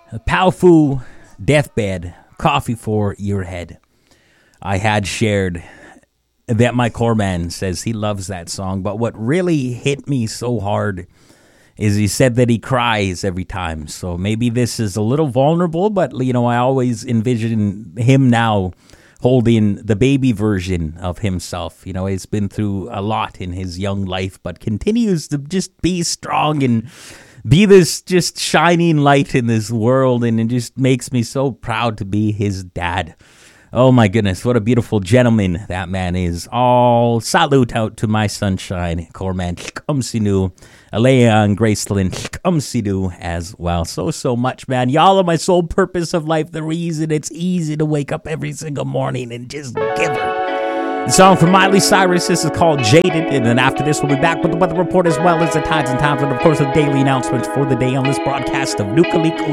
Powfu, Deathbed, Coffee for Your Head. I had shared that my core man says he loves that song, but what really hit me so hard is he said that he cries every time. So maybe this is a little vulnerable, but I always envision him now holding the baby version of himself. He's been through a lot in his young life, but continues to just be strong and be this just shining light in this world, and it just makes me so proud to be his dad. Oh my goodness, what a beautiful gentleman that man is. All salute out to my sunshine, Corman Kamsinu, Alea and Gracelyn Kamsinu as well. So much, man. Y'all are my sole purpose of life, the reason it's easy to wake up every single morning and just give her. The song from Miley Cyrus, this is called Jaded, and then after this we'll be back with the weather report as well as the tides and times, and of course the daily announcements for the day on this broadcast of Nuka Leak